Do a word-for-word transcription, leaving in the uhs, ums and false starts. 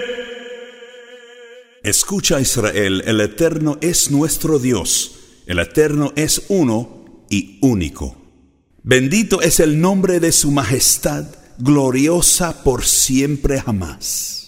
Escucha, Israel, el Eterno es nuestro Dios, el Eterno es uno y único. Bendito es el nombre de su majestad, gloriosa por siempre jamás.